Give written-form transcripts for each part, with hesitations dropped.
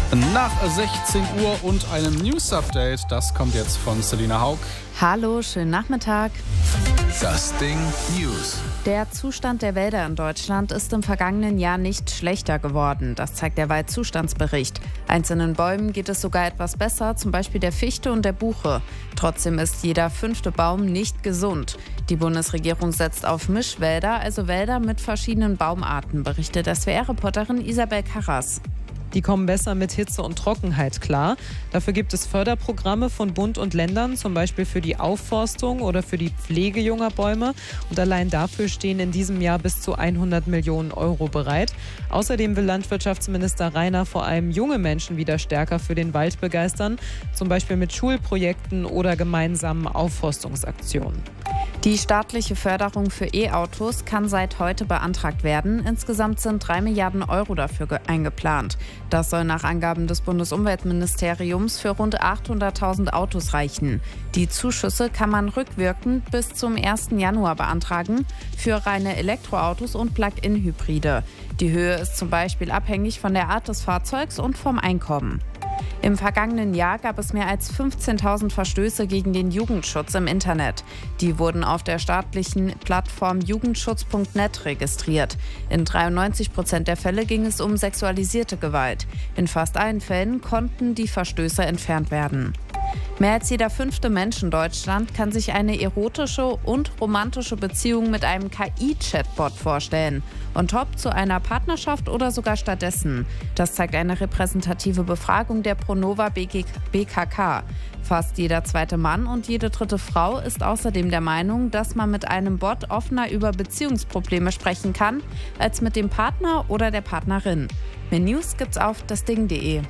Nach 16 Uhr und einem News-Update, das kommt jetzt von Selina Haug. Hallo, schönen Nachmittag. Das Ding News. Der Zustand der Wälder in Deutschland ist im vergangenen Jahr nicht schlechter geworden. Das zeigt der Waldzustandsbericht. Einzelnen Bäumen geht es sogar etwas besser, zum Beispiel der Fichte und der Buche. Trotzdem ist jeder 5. Baum nicht gesund. Die Bundesregierung setzt auf Mischwälder, also Wälder mit verschiedenen Baumarten, berichtet SWR-Reporterin Isabel Karras. Die kommen besser mit Hitze und Trockenheit klar. Dafür gibt es Förderprogramme von Bund und Ländern, zum Beispiel für die Aufforstung oder für die Pflege junger Bäume. Und allein dafür stehen in diesem Jahr bis zu 100 Millionen Euro bereit. Außerdem will Landwirtschaftsminister Rainer vor allem junge Menschen wieder stärker für den Wald begeistern, zum Beispiel mit Schulprojekten oder gemeinsamen Aufforstungsaktionen. Die staatliche Förderung für E-Autos kann seit heute beantragt werden. Insgesamt sind 3 Milliarden Euro dafür eingeplant. Das soll nach Angaben des Bundesumweltministeriums für rund 800.000 Autos reichen. Die Zuschüsse kann man rückwirkend bis zum 1. Januar beantragen für reine Elektroautos und Plug-in-Hybride. Die Höhe ist zum Beispiel abhängig von der Art des Fahrzeugs und vom Einkommen. Im vergangenen Jahr gab es mehr als 15.000 Verstöße gegen den Jugendschutz im Internet. Die wurden auf der staatlichen Plattform jugendschutz.net registriert. In 93% der Fälle ging es um sexualisierte Gewalt. In fast allen Fällen konnten die Verstöße entfernt werden. Mehr als jeder 5. Mensch in Deutschland kann sich eine erotische und romantische Beziehung mit einem KI-Chatbot vorstellen. On top zu einer Partnerschaft oder sogar stattdessen. Das zeigt eine repräsentative Befragung der Pronova BKK. Fast jeder 2. Mann und jede 3. Frau ist außerdem der Meinung, dass man mit einem Bot offener über Beziehungsprobleme sprechen kann, als mit dem Partner oder der Partnerin. Mehr News gibt's auf dasding.de.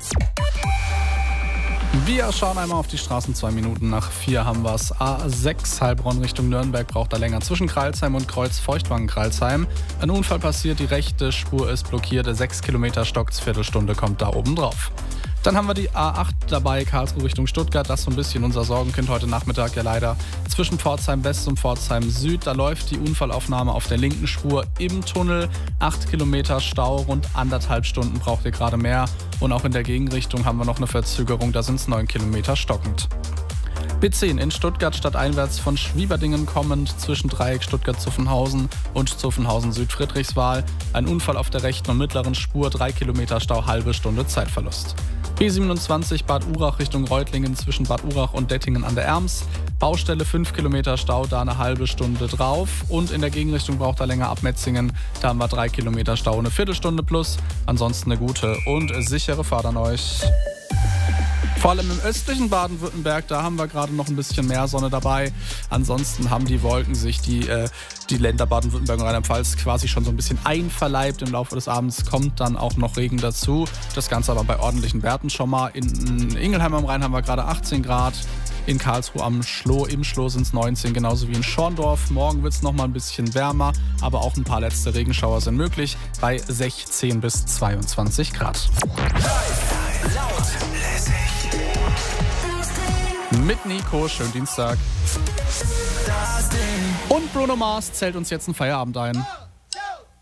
Wir schauen einmal auf die Straßen. 2 Minuten nach 4 haben wir es. A6 Heilbronn Richtung Nürnberg braucht er länger zwischen Crailsheim und Kreuz Feuchtwangen-Crailsheim. Ein Unfall passiert, die rechte Spur ist blockiert. 6 Kilometer stockt's, Viertelstunde kommt da oben drauf. Dann haben wir die A8 dabei, Karlsruhe Richtung Stuttgart. Das ist so ein bisschen unser Sorgenkind heute Nachmittag ja leider. Zwischen Pforzheim West und Pforzheim Süd. Da läuft die Unfallaufnahme auf der linken Spur im Tunnel. 8 Kilometer Stau, rund 1,5 Stunden braucht ihr gerade mehr. Und auch in der Gegenrichtung haben wir noch eine Verzögerung, da sind es 9 Kilometer stockend. B10 in Stuttgart stadteinwärts von Schwieberdingen kommend zwischen Dreieck Stuttgart-Zuffenhausen und Zuffenhausen-Südfriedrichswal. Ein Unfall auf der rechten und mittleren Spur, 3 Kilometer Stau, halbe Stunde Zeitverlust. B27 Bad Urach Richtung Reutlingen zwischen Bad Urach und Dettingen an der Erms. Baustelle 5 Kilometer Stau, da eine halbe Stunde drauf. Und in der Gegenrichtung braucht er länger ab Metzingen. Da haben wir 3 Kilometer Stau, eine Viertelstunde plus. Ansonsten eine gute und sichere Fahrt an euch. Vor allem im östlichen Baden-Württemberg, da haben wir gerade noch ein bisschen mehr Sonne dabei. Ansonsten haben die Wolken sich die Länder Baden-Württemberg und Rheinland-Pfalz quasi schon so ein bisschen einverleibt. Im Laufe des Abends kommt dann auch noch Regen dazu. Das Ganze aber bei ordentlichen Werten schon mal. In Ingelheim am Rhein haben wir gerade 18 Grad. In Karlsruhe im Schloh sind es 19, genauso wie in Schorndorf. Morgen wird es noch mal ein bisschen wärmer, aber auch ein paar letzte Regenschauer sind möglich bei 16 bis 22 Grad. Mit Nico, schönen Dienstag. Und Bruno Mars zählt uns jetzt einen Feierabend ein.